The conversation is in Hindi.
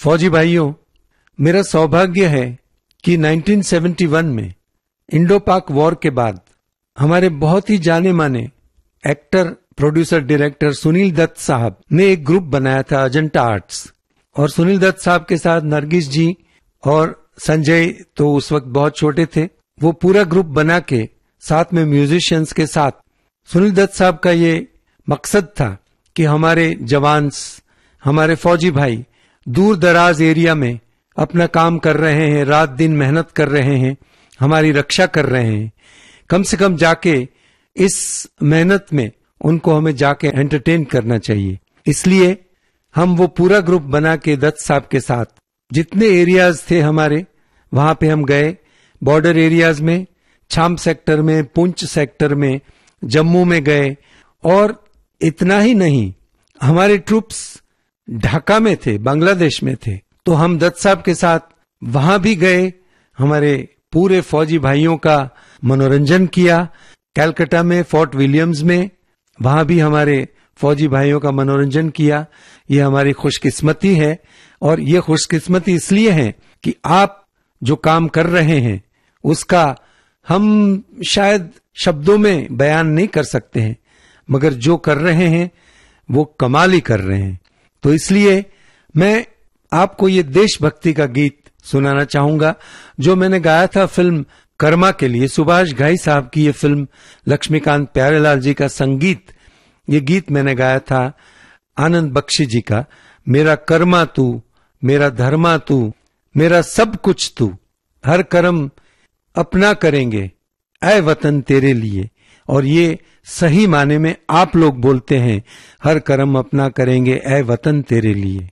फौजी भाइयों, मेरा सौभाग्य है कि 1971 में इंडो पाक वॉर के बाद हमारे बहुत ही जाने माने actor, producer, director Sunil Dutt साहब ने एक ग्रुप बनाया था अजंता आर्ट्स। और सुनील दत्त साहब के साथ नरगिस जी और संजय तो उस वक्त बहुत छोटे थे। वो पूरा ग्रुप बना के साथ में म्यूजिशियंस के साथ, सुनील दत्त साहब का ये मकसद था कि हमारे जवान, हमारे फौजी भाई दूर दराज एरिया में अपना काम कर रहे हैं, रात दिन मेहनत कर रहे हैं, हमारी रक्षा कर रहे हैं, कम से कम जाके इस मेहनत में उनको हमें जाके एंटरटेन करना चाहिए। इसलिए हम वो पूरा ग्रुप बना के दत्त साहब के साथ जितने एरियाज थे हमारे, वहां पे हम गए। बॉर्डर एरियाज में, छाम सेक्टर में, पुंछ सेक्टर में, जम्मू में गए। और इतना ही नहीं, हमारे ट्रूप्स ढाका में थे, बांग्लादेश में थे, तो हम दत्त साहब के साथ वहां भी गए, हमारे पूरे फौजी भाइयों का मनोरंजन किया। कलकत्ता में, फोर्ट विलियम्स में, वहां भी हमारे फौजी भाइयों का मनोरंजन किया। ये हमारी खुशकिस्मती है। और ये खुशकिस्मती इसलिए है कि आप जो काम कर रहे हैं उसका हम शायद शब्दों में बयान नहीं कर सकते हैं, मगर जो कर रहे हैं वो कमाल ही कर रहे हैं। तो इसलिए मैं आपको ये देशभक्ति का गीत सुनाना चाहूंगा जो मैंने गाया था फिल्म कर्मा के लिए। सुभाष घाई साहब की ये फिल्म, लक्ष्मीकांत प्यारेलाल जी का संगीत, ये गीत मैंने गाया था आनंद बख्शी जी का। मेरा कर्मा तू, मेरा धर्मा तू, मेरा सब कुछ तू, हर कर्म अपना करेंगे ऐ वतन तेरे लिए। और ये सही माने में आप लोग बोलते हैं, हर कर्म अपना करेंगे ऐ वतन तेरे लिए।